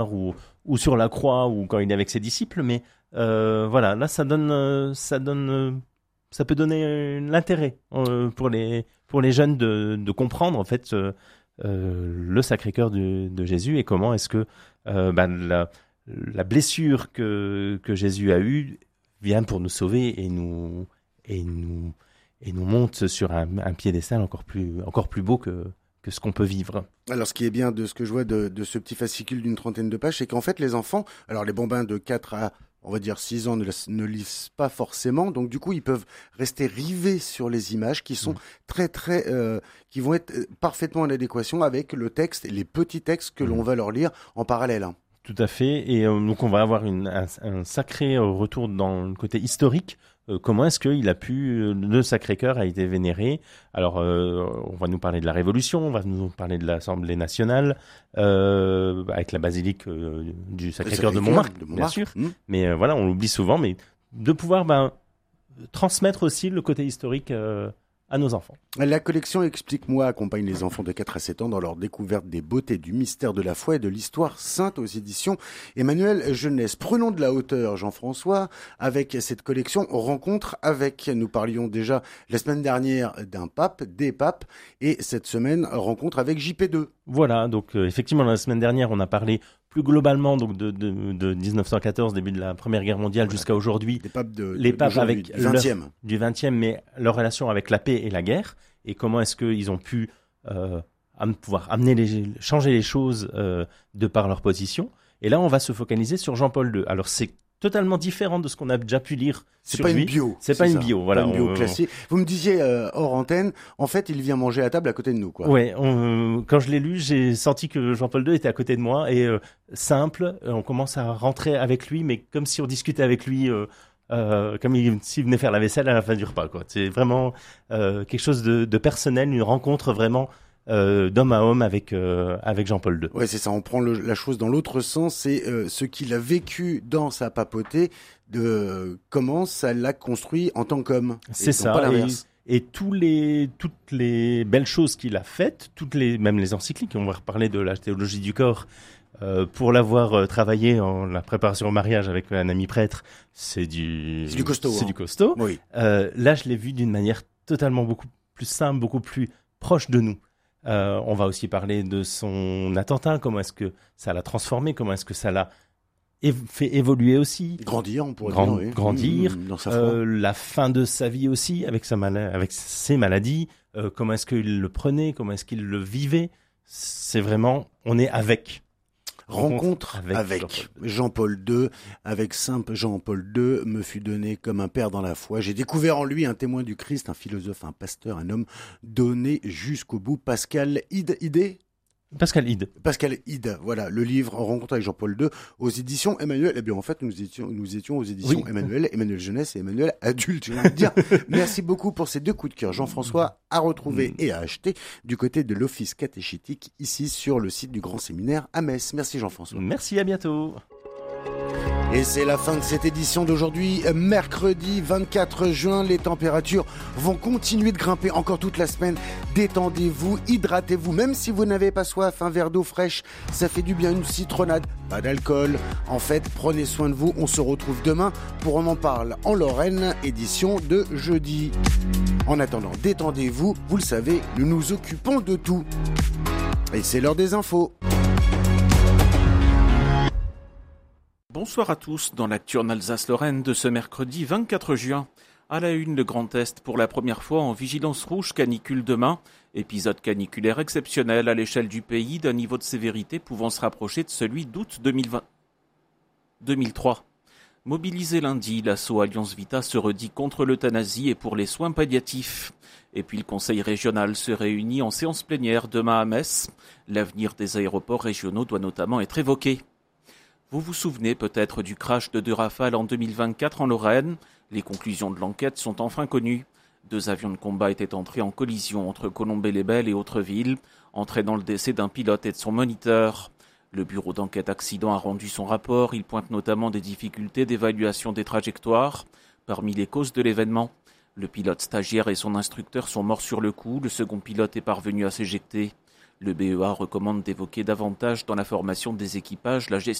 ou sur la croix ou quand il est avec ses disciples, mais voilà, là ça peut donner l'intérêt pour les jeunes de comprendre en fait le Sacré-Cœur de Jésus et comment est-ce que la blessure que Jésus a eue vient pour nous sauver et nous monte sur un piédestal encore plus beau que ce qu'on peut vivre. Alors, ce qui est bien de ce que je vois de ce petit fascicule d'une 30aine de pages, c'est qu'en fait, les enfants, alors les bambins de 4 à, on va dire, 6 ans ne lisent pas forcément, donc du coup, ils peuvent rester rivés sur les images qui sont qui vont être parfaitement en adéquation avec le texte et les petits textes que l'on va leur lire en parallèle. Hein. Tout à fait, et donc on va avoir un sacré retour dans le côté historique. Comment est-ce qu'il a pu, le Sacré-Cœur a été vénéré? Alors, on va nous parler de la Révolution, on va nous parler de l'Assemblée nationale, avec la basilique du Sacré-Cœur de Montmartre, bien sûr. Mais voilà, on l'oublie souvent, mais de pouvoir transmettre aussi le côté historique à nos enfants. La collection Explique-moi accompagne les enfants de 4 à 7 ans dans leur découverte des beautés du mystère de la foi et de l'histoire sainte aux éditions Emmanuel Jeunesse. Prenons de la hauteur, Jean-François, avec cette collection Rencontre avec. Nous parlions déjà la semaine dernière des papes, et cette semaine, Rencontre avec JP2. Voilà, donc effectivement, la semaine dernière, on a parlé plus globalement donc de 1914, début de la Première Guerre mondiale, jusqu'à aujourd'hui. Des papes les papes avec du 20e. Du 20e, mais leur relation avec la paix et la guerre, et comment est-ce qu'ils ont pu pouvoir changer les choses de par leur position. Et là, on va se focaliser sur Jean-Paul II. Alors, c'est totalement différent de ce qu'on a déjà pu lire sur lui. C'est pas une bio, voilà. Pas une bio classique. Vous me disiez hors antenne, en fait, il vient manger à table à côté de nous, quoi. Ouais, quand je l'ai lu, j'ai senti que Jean-Paul II était à côté de moi et simple. On commence à rentrer avec lui, mais comme si on discutait avec lui. Comme s'il venait faire la vaisselle à la fin du repas, quoi. C'est vraiment quelque chose de personnel, une rencontre vraiment d'homme à homme avec Jean-Paul II. Ouais, c'est ça. On prend la chose dans l'autre sens. C'est ce qu'il a vécu dans sa papauté, de comment ça l'a construit en tant qu'homme. C'est ça. Pas l'inverse. Et toutes les belles choses qu'il a faites, même les encycliques. On va reparler de la théologie du corps. Pour l'avoir travaillé en la préparation au mariage avec un ami prêtre, c'est du costaud. C'est du costaud. Oui. Là, je l'ai vu d'une manière totalement beaucoup plus simple, beaucoup plus proche de nous. On va aussi parler de son attentat, comment est-ce que ça l'a transformé, comment est-ce que ça l'a fait évoluer aussi. Grandir, on pourrait dire. Oui. Grandir. Dans sa foi. La fin de sa vie aussi, avec ses maladies. Comment est-ce qu'il le prenait, comment est-ce qu'il le vivait. C'est vraiment, on est avec. Rencontre avec Jean-Paul II, avec Saint Jean-Paul II, me fut donné comme un père dans la foi. J'ai découvert en lui un témoin du Christ, un philosophe, un pasteur, un homme donné jusqu'au bout. Pascal Idé. Pascal Ide, voilà, le livre Rencontre avec Jean-Paul II aux éditions Emmanuel. Eh bien, en fait, nous étions aux éditions Emmanuel Jeunesse et Emmanuel Adulte, j'ai envie de dire. Merci beaucoup pour ces 2 coups de cœur, Jean-François, à retrouver et à acheter du côté de l'Office catéchétique, ici sur le site du Grand Séminaire à Metz. Merci Jean-François. Merci, à bientôt. Et c'est la fin de cette édition d'aujourd'hui, mercredi 24 juin. Les températures vont continuer de grimper encore toute la semaine. Détendez-vous, hydratez-vous, même si vous n'avez pas soif, un verre d'eau fraîche, ça fait du bien, une citronnade, pas d'alcool. En fait, prenez soin de vous, on se retrouve demain pour On en parle en Lorraine, édition de jeudi. En attendant, détendez-vous, vous le savez, nous nous occupons de tout. Et c'est l'heure des infos. Bonsoir à tous, dans l'actu en Alsace-Lorraine de ce mercredi 24 juin. À la une, le Grand Est pour la première fois en vigilance rouge canicule demain. Épisode caniculaire exceptionnel à l'échelle du pays d'un niveau de sévérité pouvant se rapprocher de celui d'août 2003. Mobilisé lundi, l'asso Alliance Vita se redit contre l'euthanasie et pour les soins palliatifs. Et puis le conseil régional se réunit en séance plénière demain à Metz. L'avenir des aéroports régionaux doit notamment être évoqué. Vous vous souvenez peut-être du crash de 2 Rafales en 2024 en Lorraine. Les conclusions de l'enquête sont enfin connues. 2 avions de combat étaient entrés en collision entre Colombey-les-Belles et Autreville, entraînant le décès d'un pilote et de son moniteur. Le bureau d'enquête accident a rendu son rapport. Il pointe notamment des difficultés d'évaluation des trajectoires. Parmi les causes de l'événement, le pilote stagiaire et son instructeur sont morts sur le coup. Le second pilote est parvenu à s'éjecter. Le BEA recommande d'évoquer davantage dans la formation des équipages la gestion